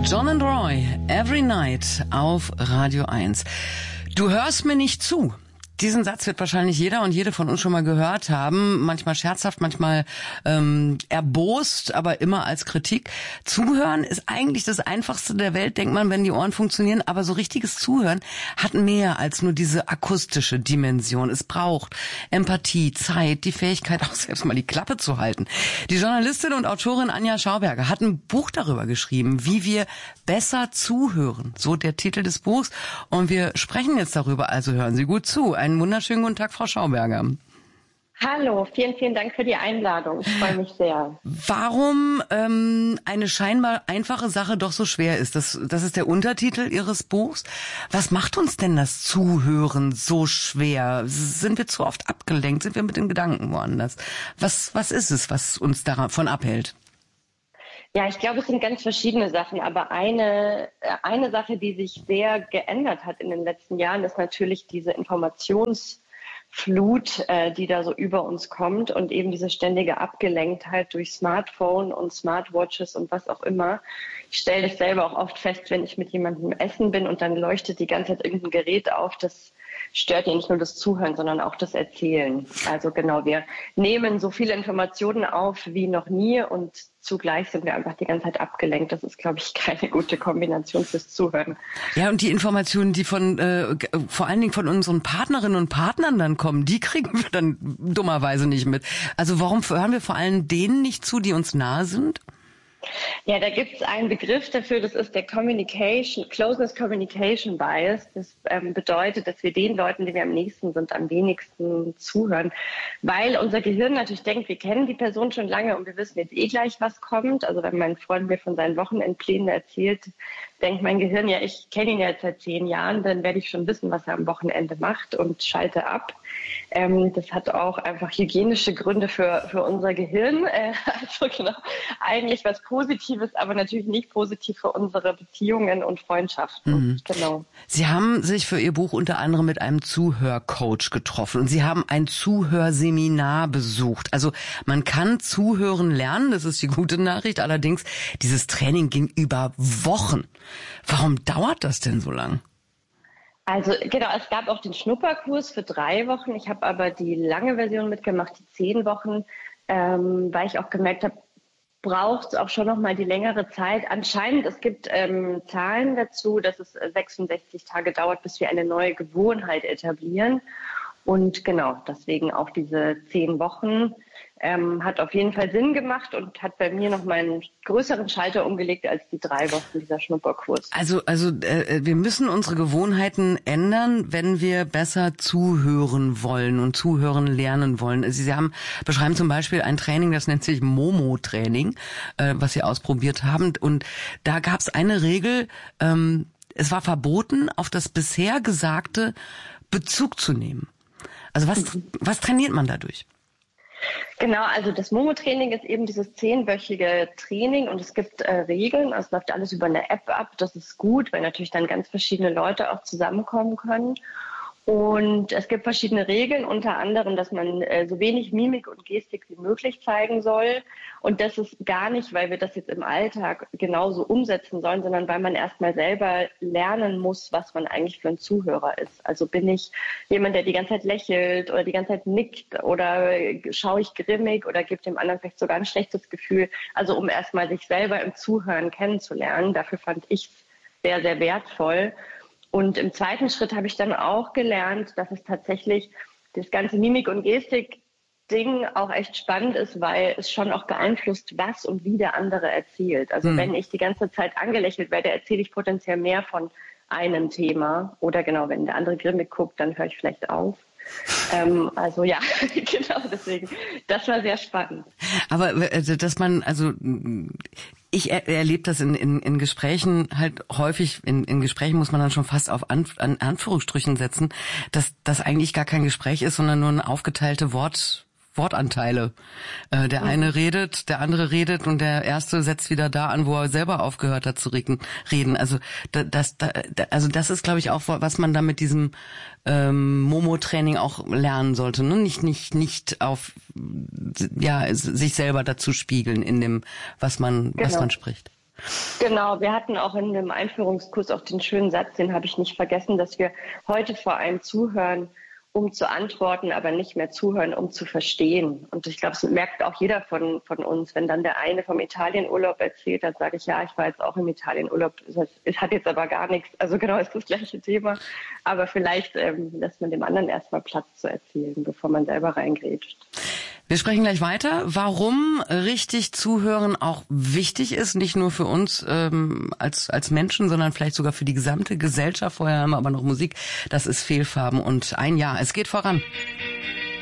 John and Roy, Every Night auf Radio 1. Du hörst mir nicht zu. Diesen Satz wird wahrscheinlich jeder und jede von uns schon mal gehört haben. Manchmal scherzhaft, manchmal erbost, aber immer als Kritik. Zuhören ist eigentlich das Einfachste der Welt, denkt man, wenn die Ohren funktionieren. Aber so richtiges Zuhören hat mehr als nur diese akustische Dimension. Es braucht Empathie, Zeit, die Fähigkeit, auch selbst mal die Klappe zu halten. Die Journalistin und Autorin Anja Schauberger hat ein Buch darüber geschrieben, wie wir besser zuhören. So der Titel des Buchs. Und wir sprechen jetzt darüber, also hören Sie gut zu. Einen wunderschönen guten Tag, Frau Schauberger. Hallo, vielen, vielen Dank für die Einladung. Ich freue mich sehr. Warum eine scheinbar einfache Sache doch so schwer ist, das ist der Untertitel Ihres Buchs. Was macht uns denn das Zuhören so schwer? Sind wir zu oft abgelenkt? Sind wir mit den Gedanken woanders? Was ist es, was uns davon abhält? Ja, ich glaube, es sind ganz verschiedene Sachen, aber eine Sache, die sich sehr geändert hat in den letzten Jahren, ist natürlich diese Informationsflut, die da so über uns kommt und eben diese ständige Abgelenktheit durch Smartphone und Smartwatches und was auch immer. Ich stelle das selber auch oft fest, wenn ich mit jemandem essen bin und dann leuchtet die ganze Zeit irgendein Gerät auf, das stört ja nicht nur das Zuhören, sondern auch das Erzählen. Also genau, wir nehmen so viele Informationen auf wie noch nie und zugleich sind wir einfach die ganze Zeit abgelenkt. Das ist, glaube ich, keine gute Kombination fürs Zuhören. Ja, und die Informationen, die von vor allen Dingen von unseren Partnerinnen und Partnern dann kommen, die kriegen wir dann dummerweise nicht mit. Also warum hören wir vor allem denen nicht zu, die uns nahe sind? Ja, da gibt es einen Begriff dafür, das ist der Closeness Communication Bias. Das bedeutet, dass wir den Leuten, die wir am nächsten sind, am wenigsten zuhören, weil unser Gehirn natürlich denkt, wir kennen die Person schon lange und wir wissen jetzt eh gleich, was kommt. Also wenn mein Freund mir von seinen Wochenendplänen erzählt, denkt mein Gehirn, ja, ich kenne ihn ja jetzt seit 10 Jahren, dann werde ich schon wissen, was er am Wochenende macht und schalte ab. Das hat auch einfach hygienische Gründe für unser Gehirn. Also genau, eigentlich was Positives, aber natürlich nicht positiv für unsere Beziehungen und Freundschaften. Mhm. Genau. Sie haben sich für Ihr Buch unter anderem mit einem Zuhörcoach getroffen und Sie haben ein Zuhörseminar besucht. Also man kann zuhören lernen, das ist die gute Nachricht. Allerdings, dieses Training ging über Wochen. Warum dauert das denn so lang? Also genau, es gab auch den Schnupperkurs für 3 Wochen. Ich habe aber die lange Version mitgemacht, die 10 Wochen, weil ich auch gemerkt habe, braucht es auch schon noch mal die längere Zeit. Anscheinend, es gibt Zahlen dazu, dass es 66 Tage dauert, bis wir eine neue Gewohnheit etablieren. Und genau, deswegen auch diese 10 Wochen hat auf jeden Fall Sinn gemacht und hat bei mir noch mal einen größeren Schalter umgelegt als die 3 Wochen dieser Schnupperkurs. Also wir müssen unsere Gewohnheiten ändern, wenn wir besser zuhören wollen und zuhören lernen wollen. Sie beschreiben zum Beispiel ein Training, das nennt sich Momo-Training, was Sie ausprobiert haben. Und da gab es eine Regel, es war verboten, auf das bisher Gesagte Bezug zu nehmen. Also was trainiert man dadurch? Genau, also das Momo-Training ist eben dieses 10-wöchige Training und es gibt Regeln, es läuft alles über eine App ab, das ist gut, weil natürlich dann ganz verschiedene Leute auch zusammenkommen können. Und es gibt verschiedene Regeln, unter anderem, dass man so wenig Mimik und Gestik wie möglich zeigen soll. Und das ist gar nicht, weil wir das jetzt im Alltag genauso umsetzen sollen, sondern weil man erstmal selber lernen muss, was man eigentlich für ein Zuhörer ist. Also bin ich jemand, der die ganze Zeit lächelt oder die ganze Zeit nickt oder schaue ich grimmig oder gebe dem anderen vielleicht sogar ein schlechtes Gefühl. Also um erstmal sich selber im Zuhören kennenzulernen. Dafür fand ich es sehr, sehr wertvoll. Und im zweiten Schritt habe ich dann auch gelernt, dass es tatsächlich das ganze Mimik- und Gestik-Ding auch echt spannend ist, weil es schon auch beeinflusst, was und wie der andere erzählt. Also wenn ich die ganze Zeit angelächelt werde, erzähle ich potenziell mehr von einem Thema. Oder genau, wenn der andere grimmig guckt, dann höre ich vielleicht auf. Also ja, genau deswegen. Das war sehr spannend. Aber dass man, ich erlebe das in Gesprächen halt häufig, in Gesprächen muss man dann schon fast auf an Anführungsstrichen setzen, dass das eigentlich gar kein Gespräch ist, sondern nur eine aufgeteilte Wortanteile. Der eine redet, der andere redet und der erste setzt wieder da an, wo er selber aufgehört hat zu reden. Also das ist, glaube ich, auch, was man da mit diesem Momo-Training auch lernen sollte, ne? Nicht auf sich selber dazu spiegeln in dem, was man spricht. Genau, wir hatten auch in dem Einführungskurs auch den schönen Satz, den habe ich nicht vergessen, dass wir heute vor allem zuhören, um zu antworten, aber nicht mehr zuhören, um zu verstehen. Und ich glaube, es merkt auch jeder von uns, wenn dann der eine vom Italienurlaub erzählt, dann sage ich, ja, ich war jetzt auch im Italienurlaub. Es hat jetzt aber gar nichts, also genau, ist das gleiche Thema. Aber vielleicht lässt man dem anderen erstmal Platz zu erzählen, bevor man selber reingrätscht. Wir sprechen gleich weiter, warum richtig zuhören auch wichtig ist, nicht nur für uns als Menschen, sondern vielleicht sogar für die gesamte Gesellschaft. Vorher haben wir aber noch Musik, das ist Fehlfarben und ein Jahr. Es geht voran.